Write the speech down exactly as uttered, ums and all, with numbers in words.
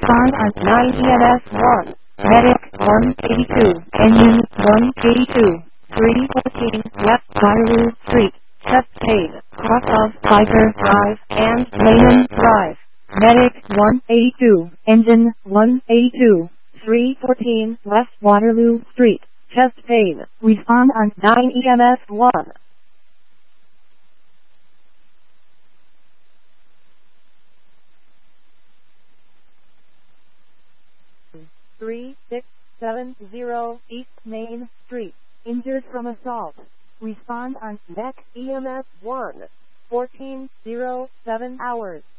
Respond on nine E M S one. Medic one eighty-two. Engine one eighty-two. three fourteen West Waterloo Street. Chest pain. Cross of Tiger Drive and Layman Drive. Medic one eighty-two. Engine one eighty-two. three fourteen West Waterloo Street. Chest pain. Respond on nine E M S one. three six seven zero East Main Street. Injured from assault. Respond on next E M S one. fourteen oh seven hours.